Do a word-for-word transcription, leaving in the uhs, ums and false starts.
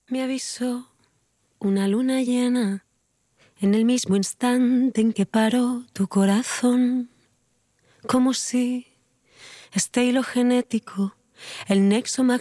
Me avisó una luna llena en el mismo instante en que paró tu corazón, como si este hilo genético, el nexo magnético